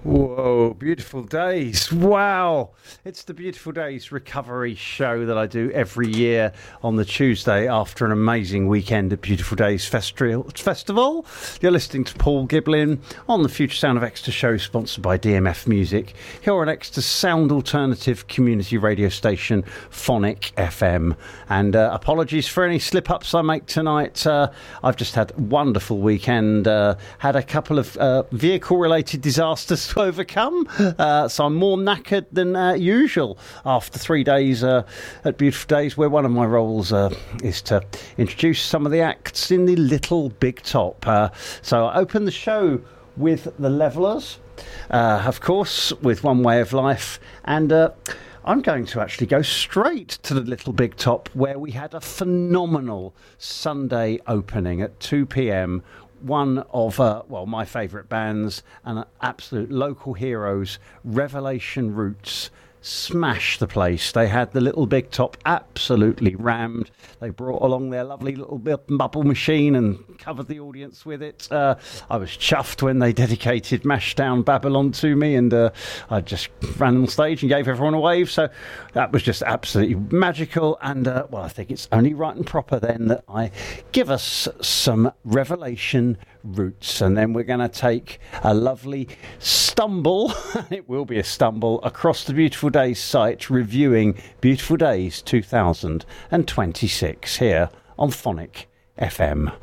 Whoa, beautiful days. Wow. It's the Beautiful Days recovery show that I do every year on the Tuesday after an amazing weekend at Beautiful Days Festival. You're listening to Paul Giblin on the Future Sound of Exeter show, sponsored by DMF Music, here on Exeter's sound alternative community radio station, Phonic FM. And apologies for any slip-ups I make tonight. I've just had a wonderful weekend, had a couple of vehicle-related disasters to overcome, so I'm more knackered than usual after 3 days at Beautiful Days, where one of my roles is to introduce some of the acts in the Little Big Top. So I open the show with the Levellers, of course, with One Way of Life, and I'm going to actually go straight to the Little Big Top, where we had a phenomenal Sunday opening at 2 p.m. One of, my favourite bands and absolute local heroes, Revelation Roots, smashed the place. They had the Little Big Top absolutely rammed. They brought along their lovely little bubble machine and covered the audience with it. I was chuffed when they dedicated Mash Down Babylon to me, and I just ran on stage and gave everyone a wave. So that was just absolutely magical. And I think it's only right and proper then that I give us some Revelation Roots, and then we're going to take a lovely stumble it will be a stumble across the Beautiful Days site, reviewing Beautiful Days 2026 here on Phonic FM.